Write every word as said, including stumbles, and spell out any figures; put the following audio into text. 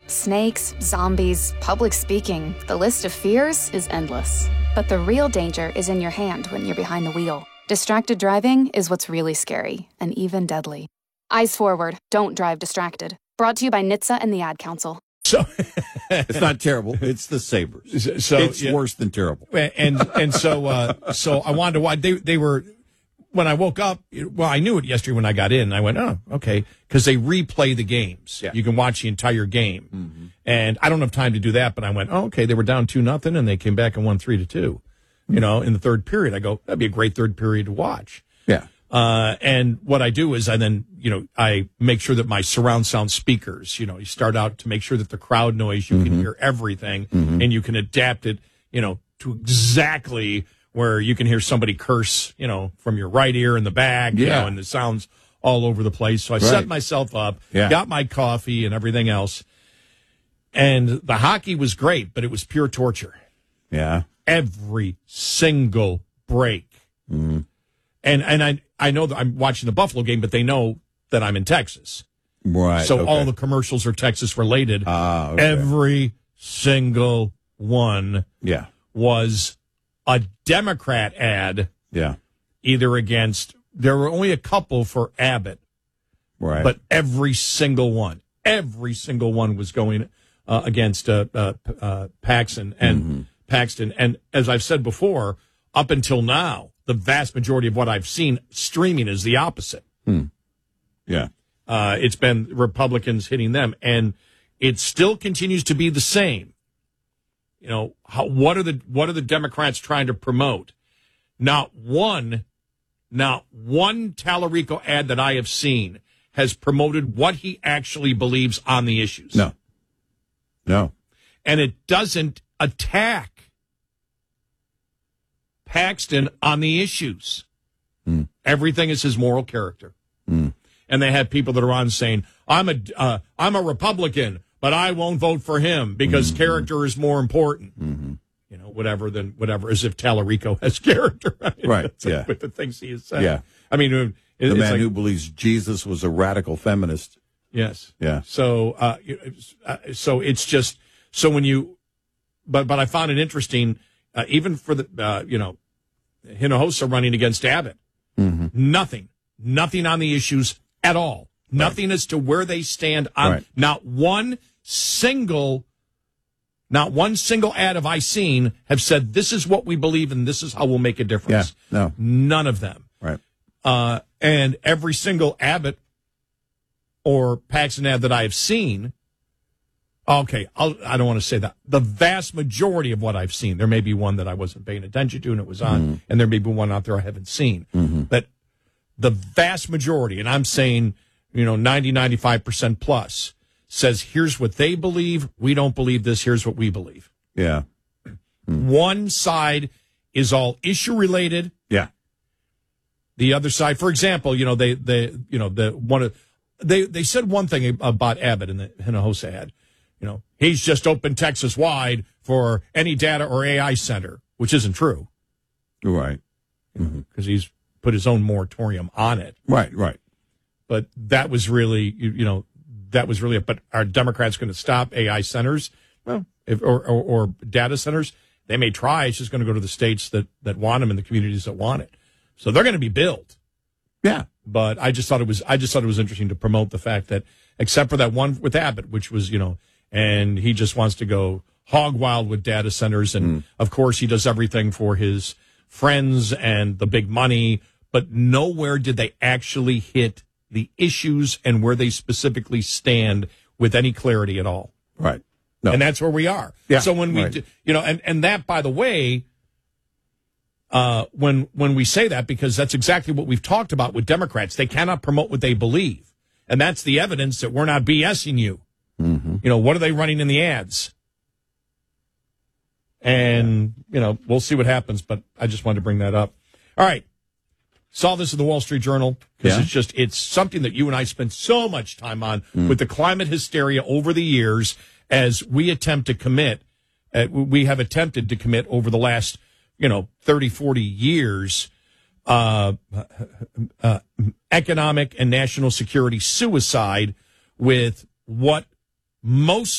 Snakes, zombies, public speaking, the list of fears is endless. But the real danger is in your hand when you're behind the wheel. Distracted driving is what's really scary and even deadly. Eyes forward, don't drive distracted. Brought to you by N H T S A and the Ad Council. So it's not terrible. It's the Sabres. So it's yeah. worse than terrible. And and so uh, so I wanted to watch. They they were when I woke up. Well, I knew it yesterday when I got in. I went, oh, okay, because they replay the games. Yeah. You can watch the entire game. Mm-hmm. And I don't have time to do that, but I went, oh, okay. They were down two nothing, and they came back and won three to two. You know, in the third period, I go, that'd be a great third period to watch. Yeah. Uh, and what I do is I then, you know, I make sure that my surround sound speakers, you know, you start out to make sure that the crowd noise, you mm-hmm. can hear everything mm-hmm. and you can adapt it, you know, to exactly where you can hear somebody curse, you know, from your right ear in the back, yeah. you know, and it sounds all over the place. So I right. set myself up, yeah. got my coffee and everything else. And the hockey was great, but it was pure torture. Yeah. Every single break. Mm-hmm. And and I I know that I'm watching the Buffalo game, but they know that I'm in Texas. Right. So okay. all the commercials are Texas related. Ah, okay. Every single one yeah. was a Democrat ad. Yeah. Either against, there were only a couple for Abbott. Right. But every single one, every single one was going uh, against uh, uh, uh, Paxton and mm-hmm. Paxton. And as I've said before, up until now, the vast majority of what I've seen streaming is the opposite. Hmm. Yeah. Uh, it's been Republicans hitting them, and it still continues to be the same. You know, how, what are the what are the Democrats trying to promote? Not one, not one Tallarico ad that I have seen has promoted what he actually believes on the issues. No. No. And it doesn't attack Paxton on the issues. Mm. Everything is his moral character. Mm. And they have people that are on saying, I'm a, uh, I'm a Republican, but I won't vote for him because mm-hmm. character is more important. Mm-hmm. You know, whatever than whatever, as if Tallarico has character. Right. Right. Yeah. With the things he has said. Yeah. I mean, it, the man like, who believes Jesus was a radical feminist. Yes. Yeah. So, uh, so it's just, so when you, but, but I found it interesting, uh, even for the, uh, you know, Hinojosa running against Abbott. Mm-hmm. Nothing, nothing on the issues at all. Right. Nothing as to where they stand on, right. not one single, not one single ad have I seen have said, this is what we believe and this is how we'll make a difference. Yeah. No. None of them. Right. Uh, and every single Abbott or Paxton ad that I have seen, okay, I'll, I don't want to say that. The vast majority of what I've seen, there may be one that I wasn't paying attention to and it was on, mm-hmm. and there may be one out there I haven't seen. Mm-hmm. But the vast majority, and I'm saying, you know, ninety, ninety-five percent plus, says here's what they believe. We don't believe this. Here's what we believe. Yeah. Mm-hmm. One side is all issue related. Yeah. The other side, for example, you know, they, they, you know, the one of, they, they said one thing about Abbott in the Hinojosa ad. You know, he's just opened Texas wide for any data or A I center, which isn't true. Right. Because mm-hmm. he's put his own moratorium on it. Right, right. But that was really, you, you know, that was really, but are Democrats going to stop A I centers? Well, if, or, or, or data centers? They may try. It's just going to go to the states that, that want them and the communities that want it. So they're going to be built. Yeah. But I just thought it was, I just thought it was interesting to promote the fact that, except for that one with Abbott, which was, you know, and he just wants to go hog wild with data centers. And mm. of course he does everything for his friends and the big money, but nowhere did they actually hit the issues and where they specifically stand with any clarity at all. Right. No. And that's where we are. Yeah. So when we, right. do, you know, and, and that, by the way, uh, when, when we say that, because that's exactly what we've talked about with Democrats, they cannot promote what they believe. And that's the evidence that we're not BSing you. Mm-hmm. You know, what are they running in the ads? And, yeah. you know, we'll see what happens, but I just wanted to bring that up. All right. Saw this in the Wall Street Journal because yeah. it's just, it's something that you and I spent so much time on mm. with the climate hysteria over the years as we attempt to commit, uh, we have attempted to commit over the last, you know, thirty, forty years, uh, uh, economic and national security suicide with what most